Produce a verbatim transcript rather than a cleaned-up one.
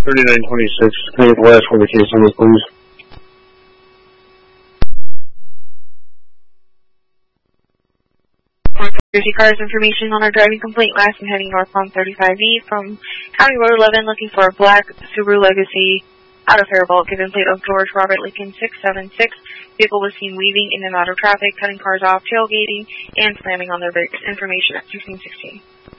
thirty-nine twenty-six. Can I get the last one of the case numbers, please? Jersey cars information on our driving complaint last and heading northbound thirty-five E from County Road eleven looking for a black Subaru Legacy out of Faribault, given plate of George Robert Lincoln six seven six. Vehicle was seen weaving in and out of traffic, cutting cars off, tailgating, and slamming on their brakes. Information at sixteen sixteen.